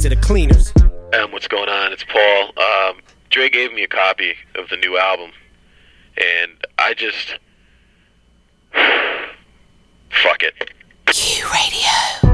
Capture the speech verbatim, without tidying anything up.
to the cleaners. Um, what's going on? It's Paul. Um, Dre gave me a copy of the new album, and I just... Fuck it. Q Radio.